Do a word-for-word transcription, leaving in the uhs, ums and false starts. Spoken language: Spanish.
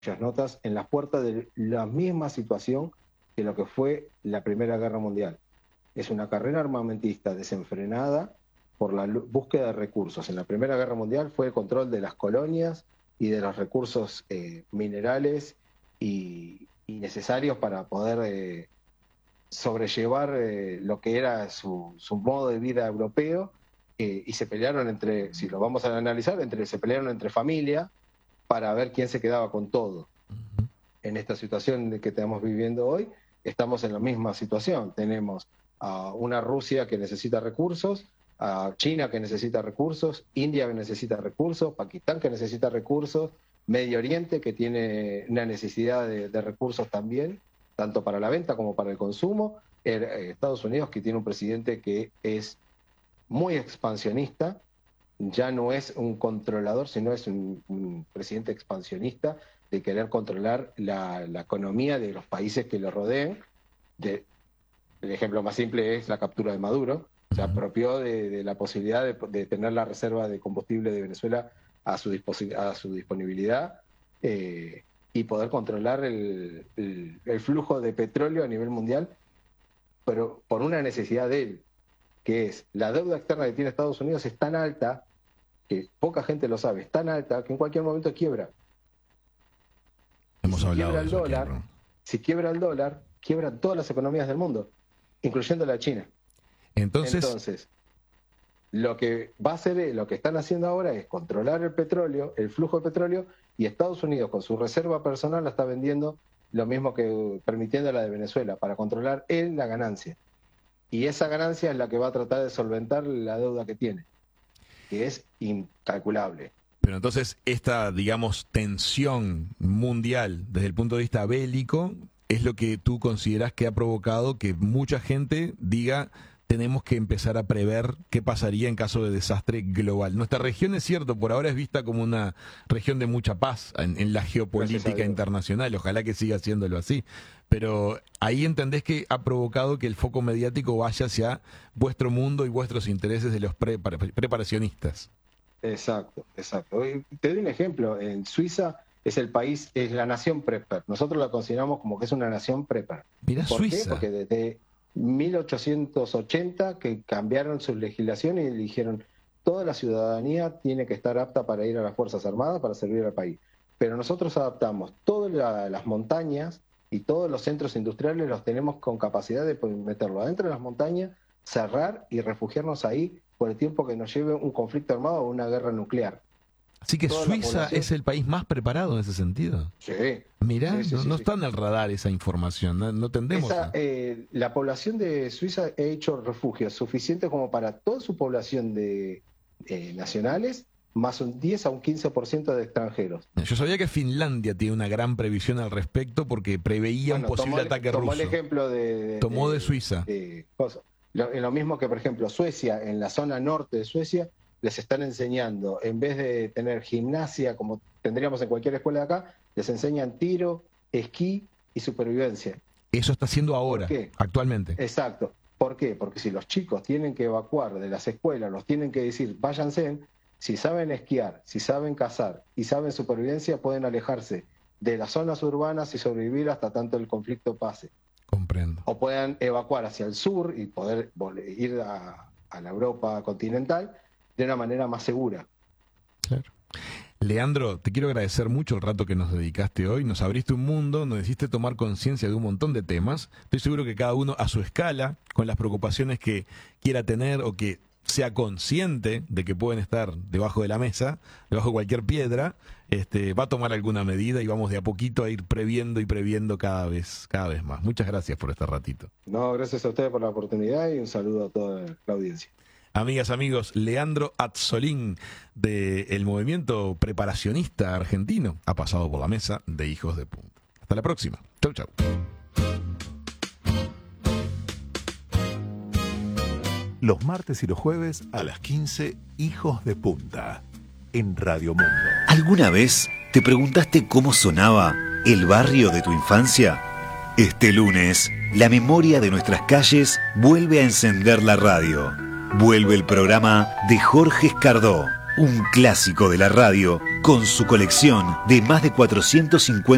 muchas notas, en las puertas de la misma situación que lo que fue la Primera Guerra Mundial. Es una carrera armamentista desenfrenada por la búsqueda de recursos. En la Primera Guerra Mundial fue el control de las colonias y de los recursos eh, minerales y, y necesarios para poder eh, sobrellevar eh, lo que era su, su modo de vida europeo, eh, y se pelearon entre, si lo vamos a analizar, entre, se pelearon entre familia para ver quién se quedaba con todo. Uh-huh. En esta situación que estamos viviendo hoy, estamos en la misma situación. Tenemos a una Rusia que necesita recursos, a China que necesita recursos, India que necesita recursos, Pakistán que necesita recursos, Medio Oriente que tiene una necesidad de, de recursos también, tanto para la venta como para el consumo, eh, Estados Unidos que tiene un presidente que es muy expansionista, ya no es un controlador, sino es un, un presidente expansionista de querer controlar la, la economía de los países que lo rodean. De, el ejemplo más simple es la captura de Maduro. Se apropió de, de la posibilidad de, de tener la reserva de combustible de Venezuela a su, a su disponibilidad eh, y poder controlar el, el, el flujo de petróleo a nivel mundial, pero por una necesidad de él, que es la deuda externa que tiene Estados Unidos es tan alta, que poca gente lo sabe, es tan alta que en cualquier momento quiebra. Hemos si hablado quiebra de el eso dólar, aquí, ¿no? Si quiebra el dólar, quiebran todas las economías del mundo, incluyendo la China. Entonces, Entonces, lo que va a hacer, lo que están haciendo ahora es controlar el petróleo, el flujo de petróleo, y Estados Unidos con su reserva personal la está vendiendo lo mismo que permitiendo la de Venezuela, para controlar él la ganancia. Y esa ganancia es la que va a tratar de solventar la deuda que tiene, que es incalculable. Pero entonces esta, digamos, tensión mundial desde el punto de vista bélico es lo que tú consideras que ha provocado que mucha gente diga: tenemos que empezar a prever qué pasaría en caso de desastre global. Nuestra región, es cierto, por ahora es vista como una región de mucha paz en, en la geopolítica internacional, ojalá que siga siéndolo así, pero ahí entendés que ha provocado que el foco mediático vaya hacia vuestro mundo y vuestros intereses de los pre preparacionistas. Exacto, exacto. Te doy un ejemplo. En Suiza es el país, es la nación prepper. Nosotros la consideramos como que es una nación prepper. Mira, ¿Por Suiza. qué? Porque desde mil ochocientos ochenta que cambiaron sus legislaciones y dijeron toda la ciudadanía tiene que estar apta para ir a las Fuerzas Armadas para servir al país. Pero nosotros adaptamos todas la, las montañas y todos los centros industriales los tenemos con capacidad de meterlo adentro de las montañas, cerrar y refugiarnos ahí por el tiempo que nos lleve un conflicto armado o una guerra nuclear. Así que Toda Suiza es el país más preparado en ese sentido. Sí. Mirá, sí, sí, no, sí, no sí. está en el radar esa información, no, no tendemos. Esa, a... eh, la población de Suiza ha hecho refugios suficientes como para toda su población de eh, nacionales, más un diez a un quince por ciento de extranjeros. Yo sabía que Finlandia tiene una gran previsión al respecto porque preveía bueno, un posible tomó, ataque tomó ruso. El ejemplo de, de, tomó de, de Suiza. De, de lo, lo mismo que, por ejemplo, Suecia, en la zona norte de Suecia, les están enseñando, en vez de tener gimnasia como tendríamos en cualquier escuela de acá, les enseñan tiro, esquí y supervivencia. Eso está haciendo ahora, ¿Por qué? actualmente. Exacto. ¿Por qué? Porque si los chicos tienen que evacuar de las escuelas, los tienen que decir, váyanse, si saben esquiar, si saben cazar y saben supervivencia, pueden alejarse de las zonas urbanas y sobrevivir hasta tanto el conflicto pase. Comprendo. O puedan evacuar hacia el sur y poder ir a, a la Europa continental de una manera más segura. Claro. Leandro, te quiero agradecer mucho el rato que nos dedicaste hoy. Nos abriste un mundo, nos hiciste tomar conciencia de un montón de temas. Estoy seguro que cada uno a su escala, con las preocupaciones que quiera tener o que sea consciente de que pueden estar debajo de la mesa, debajo de cualquier piedra, este, va a tomar alguna medida y vamos de a poquito a ir previendo y previendo cada vez, cada vez más. Muchas gracias por este ratito. No, gracias a ustedes por la oportunidad y un saludo a toda la audiencia. Amigas, amigos, Leandro Atzolín, del movimiento preparacionista argentino, ha pasado por la mesa de Hijos de Punta. Hasta la próxima. Chau, chau. Los martes y los jueves a las quince, Hijos de Punta, en Radio Mundo. ¿Alguna vez te preguntaste cómo sonaba el barrio de tu infancia? Este lunes, la memoria de nuestras calles vuelve a encender la radio. Vuelve el programa de Jorge Escardó, un clásico de la radio, con su colección de más de cuatrocientos cincuenta